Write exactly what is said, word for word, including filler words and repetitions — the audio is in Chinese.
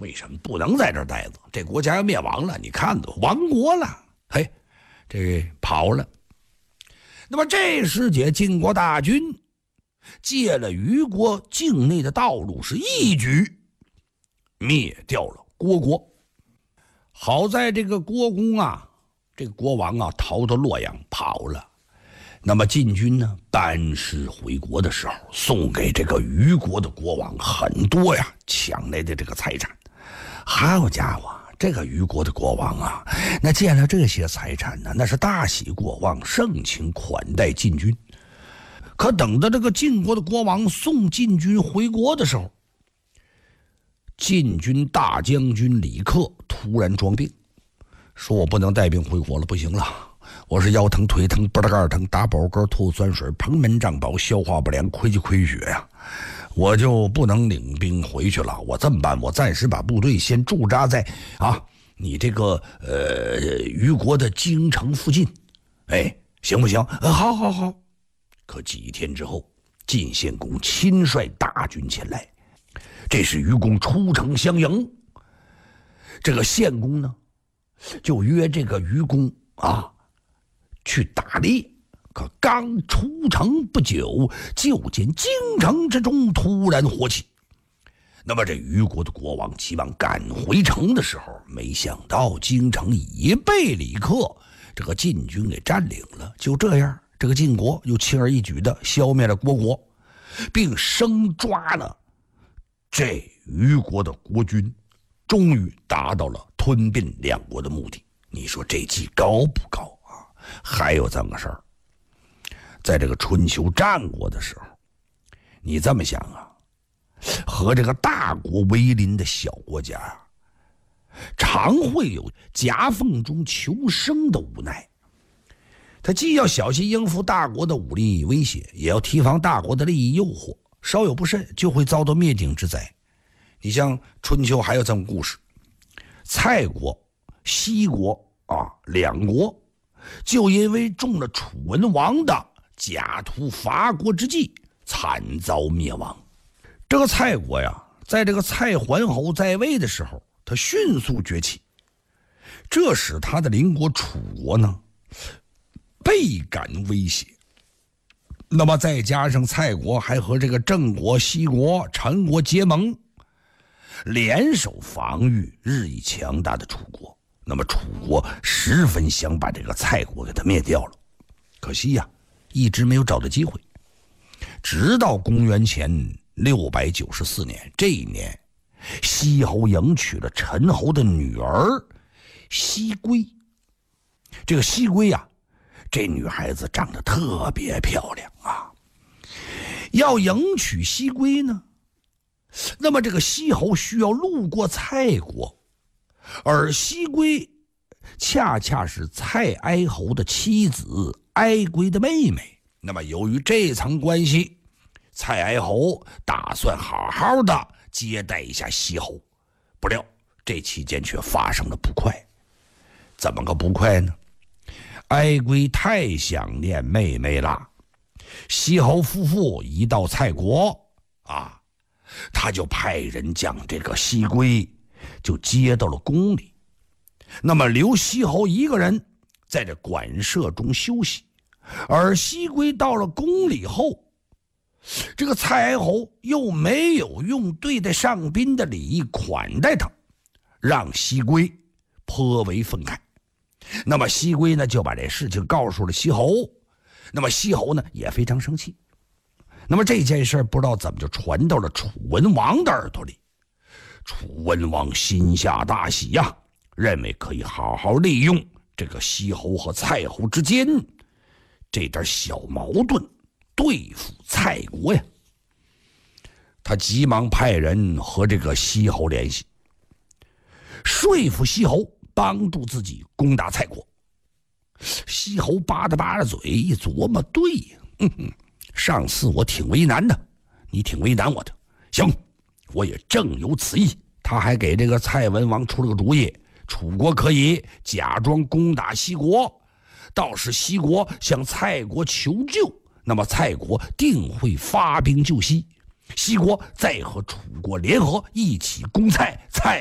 为什么不能在这儿待着？这国家要灭亡了，你看都亡国了，嘿，这跑了。那么这时节，晋国大军借了虞国境内的道路，是一举灭掉了虢国。好在这个虢公啊，这个国王啊逃到洛阳跑了。那么晋军呢班师回国的时候，送给这个虞国的国王很多呀抢来的这个财产。好家伙，这个虞国的国王啊，那见了这些财产呢，那是大喜过望，盛情款待晋军。可等到这个晋国的国王送晋军回国的时候，晋军大将军李克突然装病，说我不能带兵回国了，不行了，我是腰疼腿疼不大盖疼，打饱嗝吐酸水，膨门胀饱，消化不良，亏气亏血呀、啊，我就不能领兵回去了。我这么办，我暂时把部队先驻扎在啊你这个呃虞国的京城附近，哎，行不行？呃，好好好。可几天之后，晋献公亲率大军前来，这是虞公出城相迎。这个献公呢，就约这个虞公啊去打猎。可刚出城不久，就见京城之中突然火起。那么这虞国的国王期望赶回城的时候，没想到京城已被李克这个晋军给占领了。就这样，这个晋国又轻而易举地消灭了虢国，并生抓了这虞国的国君，终于达到了吞并两国的目的。你说这计高不高啊？还有这么个事儿，在这个春秋战国的时候，你这么想啊，和这个大国为邻的小国家啊，常会有夹缝中求生的无奈。他既要小心应付大国的武力威胁，也要提防大国的利益诱惑，稍有不慎就会遭到灭顶之灾。你像春秋还有这么故事，蔡国、西国啊两国就因为中了楚文王的假图伐国之计，惨遭灭亡。这个蔡国呀，在这个蔡桓侯在位的时候，他迅速崛起，这使他的邻国楚国呢倍感威胁。那么再加上蔡国还和这个郑国、西国、陈国结盟，联手防御日益强大的楚国。那么楚国十分想把这个蔡国给他灭掉了，可惜呀、啊，一直没有找到机会。直到公元前六百九十四年，这一年，西侯迎娶了陈侯的女儿西归。这个西归呀、啊，这女孩子长得特别漂亮啊。要迎娶西归呢，那么这个西侯需要路过蔡国，而西归恰恰是蔡哀侯的妻子哀归的妹妹。那么由于这层关系，蔡哀侯打算好好的接待一下西侯，不料这期间却发生了不快。怎么个不快呢？哀归太想念妹妹了，西侯夫妇一到蔡国啊，他就派人将这个西归就接到了宫里，那么留西侯一个人在这馆舍中休息。而西归到了宫里后，这个蔡哀侯又没有用对待上宾的礼仪款待他，让西归颇为愤慨。那么西归呢就把这事情告诉了西侯，那么西侯呢也非常生气。那么这件事不知道怎么就传到了楚文王的耳朵里，楚文王心下大喜呀、啊，认为可以好好利用这个西侯和蔡侯之间这点小矛盾对付蔡国呀。他急忙派人和这个西侯联系，说服西侯帮助自己攻打蔡国。西侯扒着扒着嘴一琢磨，对呀，嗯哼，上次我挺为难的，你挺为难我的，行，我也正有此意。他还给这个蔡文王出了个主意，楚国可以假装攻打西国，到时西国向蔡国求救，那么蔡国定会发兵救西，西国再和楚国联合一起攻蔡，蔡